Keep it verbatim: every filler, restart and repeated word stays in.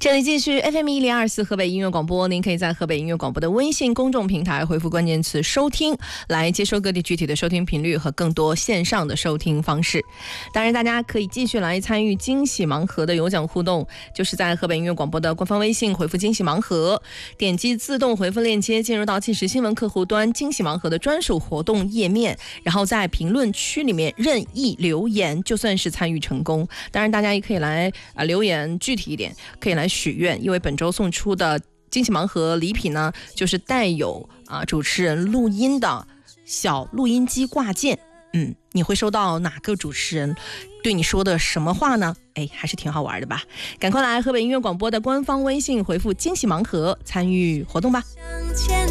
这里继续 F M 一零二四河北音乐广播，您可以在河北音乐广播的微信公众平台回复关键词收听，来接收各地具体的收听频率和更多线上的收听方式。当然大家可以继续来参与惊喜盲盒的有奖互动，就是在河北音乐广播的官方微信回复惊喜盲盒，点击自动回复链接进入到即时新闻客户端惊喜盲盒的专属活动页面，然后在评论区里面任意留言，就算是参与成功。当然大家也可以来、呃、留言具体一点，可以来许愿，因为本周送出的惊喜盲盒礼品呢，就是带有啊主持人录音的小录音机挂件。嗯，你会收到哪个主持人对你说的什么话呢？哎，还是挺好玩的吧。赶快来河北音乐广播的官方微信回复惊喜盲盒参与活动吧。向前